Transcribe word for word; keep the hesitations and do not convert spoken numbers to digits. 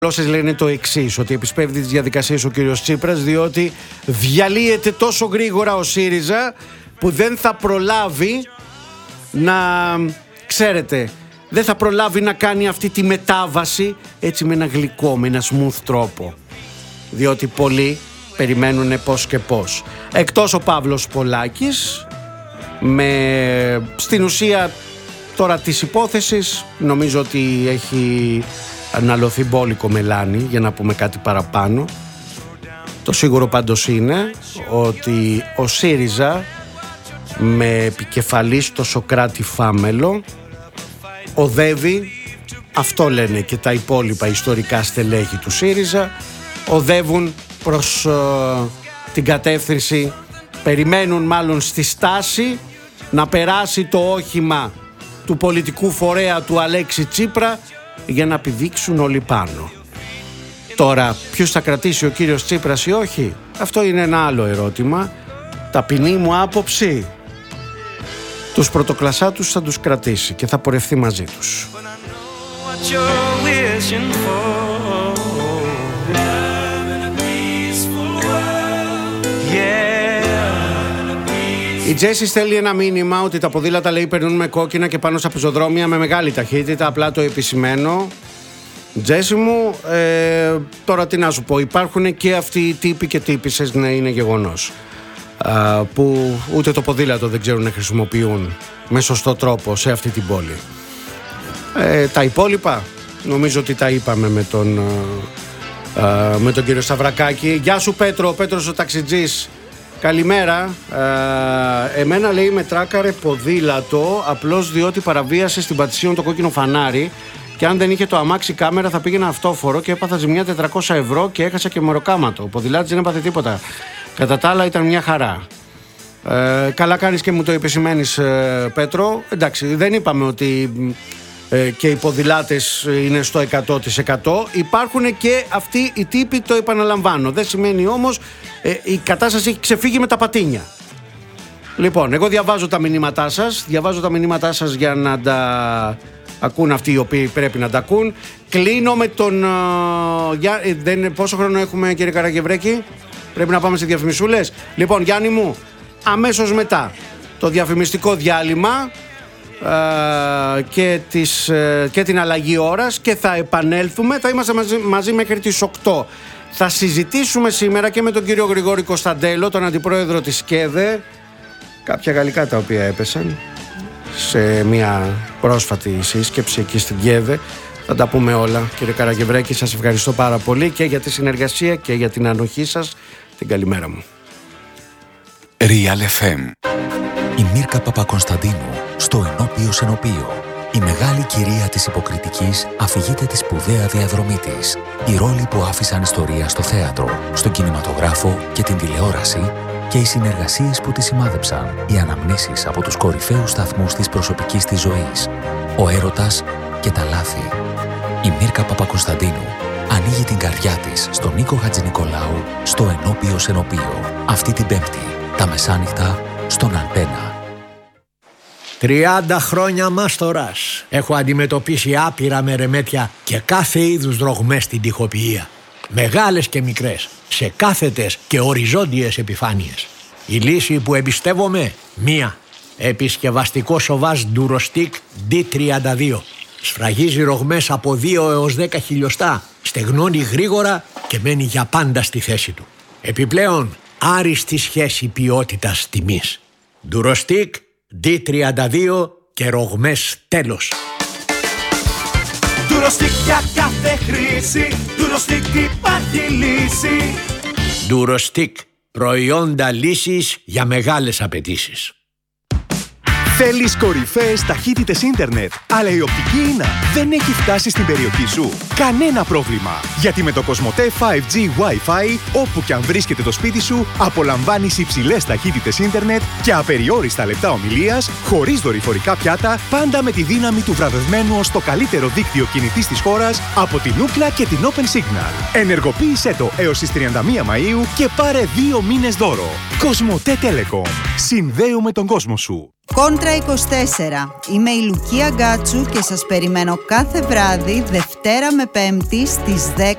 Γλώσσες λένε το εξής, ότι επισπεύδει τις διαδικασίες ο κύριος Τσίπρας, διότι διαλύεται τόσο γρήγορα ο ΣΥΡΙΖΑ που δεν θα προλάβει να, ξέρετε, δεν θα προλάβει να κάνει αυτή τη μετάβαση έτσι με ένα γλυκό, με ένα smooth τρόπο. Διότι πολλοί περιμένουν πώς και πώς. Εκτός ο Παύλος Πολάκης, με στην ουσία τώρα της υπόθεσης, νομίζω ότι έχει αναλωθεί μπόλικο μελάνι, για να πούμε κάτι παραπάνω. Το σίγουρο πάντως είναι ότι ο ΣΥΡΙΖΑ με επικεφαλής το Σωκράτη Φάμελο οδεύει, αυτό λένε και τα υπόλοιπα ιστορικά στελέχη του ΣΥΡΙΖΑ, οδεύουν προς uh, την κατεύθυνση, περιμένουν μάλλον στη στάση να περάσει το όχημα του πολιτικού φορέα του Αλέξη Τσίπρα για να πηδήξουν όλοι πάνω. Τώρα, ποιος θα κρατήσει ο κύριος Τσίπρας ή όχι, αυτό είναι ένα άλλο ερώτημα. Ταπεινή μου άποψη, τους πρωτοκλασσάτους θα τους κρατήσει και θα πορευτεί μαζί τους. Η Τζέσι στέλνει ένα μήνυμα ότι τα ποδήλατα, λέει, περνούν με κόκκινα και πάνω στα πεζοδρόμια με μεγάλη ταχύτητα, απλά το επισημαίνω. Τζέσι μου, ε, τώρα τι να σου πω, υπάρχουν και αυτοί οι τύποι και τύπισσες, να είναι γεγονός, α, που ούτε το ποδήλατο δεν ξέρουν να χρησιμοποιούν με σωστό τρόπο σε αυτή την πόλη. Ε, τα υπόλοιπα νομίζω ότι τα είπαμε με τον, α, με τον κύριο Σταυρακάκη. Γεια σου Πέτρο, ο Πέτρος ο ταξιτζής. Καλημέρα. Ε, εμένα, λέει, με τράκαρε ποδήλατο απλώς διότι παραβίασε στην Πατησίων το κόκκινο φανάρι και αν δεν είχε το αμάξι κάμερα θα πήγαινα αυτόφορο και έπαθα ζημιά τετρακόσια ευρώ και έχασα και μεροκάματο. Ο ποδηλάτης δεν έπαθε τίποτα. Κατά τα άλλα ήταν μια χαρά. Ε, καλά κάνεις και μου το επισημαίνεις, ε, Πέτρο. Εντάξει, δεν είπαμε ότι ε, και οι ποδηλάτες είναι στο εκατό τοις εκατό. Υπάρχουν και αυτοί οι τύποι, το επαναλαμβάνω. Δεν σημαίνει όμως ε, η κατάσταση έχει ξεφύγει με τα πατίνια. Λοιπόν, εγώ διαβάζω τα μηνύματά σας. Διαβάζω τα μηνύματά σας για να τα ακούν αυτοί οι οποίοι πρέπει να τα ακούν. Κλείνω με τον... Uh, για, ε, δεν, πόσο χρόνο έχουμε, κύριε Καραγευρέκη? Πρέπει να πάμε σε διαφημισούλες. Λοιπόν, Γιάννη μου, αμέσως μετά το διαφημιστικό διάλειμμα uh, και, τις, uh, και την αλλαγή ώρας και θα επανέλθουμε. Θα είμαστε μαζί, μαζί μέχρι τις οκτώ. Θα συζητήσουμε σήμερα και με τον κύριο Γρηγόρη Κωνσταντέλο, τον αντιπρόεδρο της ΚΕΔΕ, κάποια γαλλικά τα οποία έπεσαν σε μια πρόσφατη σύσκεψη εκεί στην ΚΕΔΕ. Θα τα πούμε όλα. Κύριε Καραγευρέκη, σας ευχαριστώ πάρα πολύ και για τη συνεργασία και για την ανοχή σας. Την καλημέρα μου. Real εφ εμ. Η Μίρκα Παπακωνσταντίνου στο Ενώπιο Ενωπίο. Η μεγάλη κυρία της υποκριτικής αφηγείται τη σπουδαία διαδρομή της. Οι ρόλοι που άφησαν ιστορία στο θέατρο, στον κινηματογράφο και την τηλεόραση και οι συνεργασίες που τη σημάδεψαν. Οι αναμνήσεις από τους κορυφαίους σταθμούς της προσωπικής της ζωής. Ο έρωτας και τα λάθη. Η Μίρκα Παπακωνσταντίνου ανοίγει την καρδιά της στον Νίκο Χατζηνικολάου στο Ενώπιο Ενωπίο. Αυτή την Πέμπτη, τα μεσάνυχτα, στον Αντένα. τριάντα χρόνια μάστορας. Έχω αντιμετωπίσει άπειρα μερεμέτια και κάθε είδους δρογμές στην τοιχοποιία. Μεγάλες και μικρές, σε κάθετες και οριζόντιες επιφάνειες. Η λύση που εμπιστεύομαι, μία. Επισκευαστικό σοβάζ Durostic ντι τριάντα δύο. Σφραγίζει ρογμές από δύο έως δέκα χιλιοστά, στεγνώνει γρήγορα και μένει για πάντα στη θέση του. Επιπλέον, άριστη σχέση ποιότητας τιμής. Durostic ντι τριάντα δύο και ρογμές τέλος. Durostic για κάθε χρήση, Durostic υπάρχει λύση. Durostic, προϊόντα λύσης για μεγάλες απαιτήσεις. Θέλεις κορυφαίες ταχύτητες ίντερνετ, αλλά η οπτική ίνα δεν έχει φτάσει στην περιοχή σου? Κανένα πρόβλημα, γιατί με το Κοσμοτέ φάιβ τζι Wi-Fi, όπου και αν βρίσκεται το σπίτι σου, απολαμβάνεις υψηλές ταχύτητες ίντερνετ και απεριόριστα λεπτά ομιλίας, χωρίς δορυφορικά πιάτα, πάντα με τη δύναμη του βραβευμένου ως το καλύτερο δίκτυο κινητής της χώρας από την Ookla και την Open Signal. Ενεργοποίησέ το έως τις τριάντα μία Μαΐου και πάρε δύο μήνες δώρο. Κοσμοτέ Telecom. Συνδέουμε τον κόσμο σου. Κόντρα είκοσι τέσσερα. Είμαι η Λουκία Γκάτσου και σας περιμένω κάθε βράδυ Δευτέρα με Πέμπτη στις δέκα